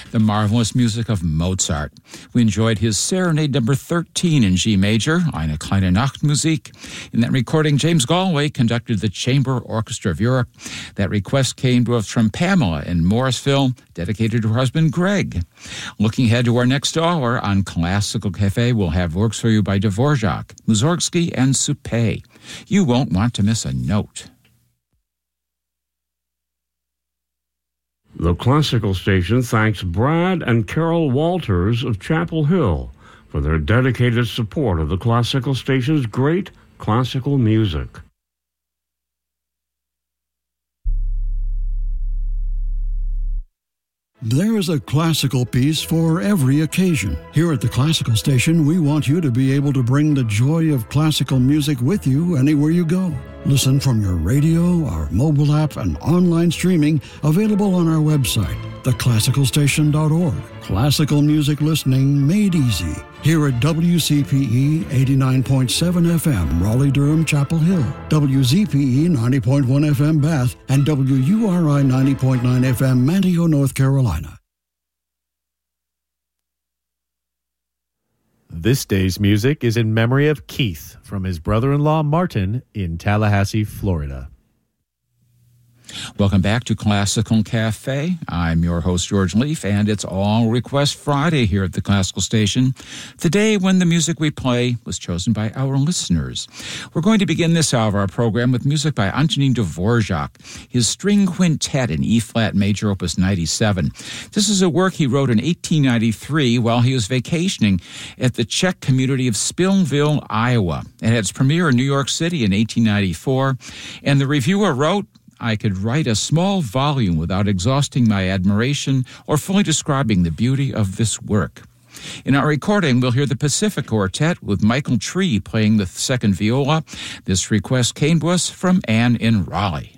the marvelous music of Mozart. We enjoyed his Serenade number 13 in G major, Eine kleine Nachtmusik. In that recording, James Galway conducted the Chamber Orchestra of Europe. That request came to us from Pamela in Morrisville, dedicated to her husband Greg. Looking ahead to our next hour on Classical Cafe, we'll have works for you by Dvorak, Mussorgsky, and Suppé. You won't want to miss a note. The Classical Station thanks Brad and Carol Walters of Chapel Hill for their dedicated support of the Classical Station's great classical music. There is a classical piece for every occasion. Here at the Classical Station, we want you to be able to bring the joy of classical music with you anywhere you go. Listen from your radio, our mobile app, and online streaming available on our website, theclassicalstation.org. Classical music listening made easy. Here at WCPE 89.7 FM, Raleigh-Durham, Chapel Hill, WZPE 90.1 FM, Bath, and WURI 90.9 FM, Manteo, North Carolina. This day's music is in memory of Keith from his brother-in-law Martin in Tallahassee, Florida. Welcome back to Classical Cafe. I'm your host, George Leaf, and it's All Request Friday here at the Classical Station, the day when the music we play was chosen by our listeners. We're going to begin this hour of our program with music by Antonín Dvorak, his string quintet in E-flat major, opus 97. This is a work he wrote in 1893 while he was vacationing at the Czech community of Spillville, Iowa. It had its premiere in New York City in 1894, and the reviewer wrote, "I could write a small volume without exhausting my admiration or fully describing the beauty of this work." In our recording, we'll hear the Pacific Quartet with Michael Tree playing the second viola. This request came to us from Anne in Raleigh.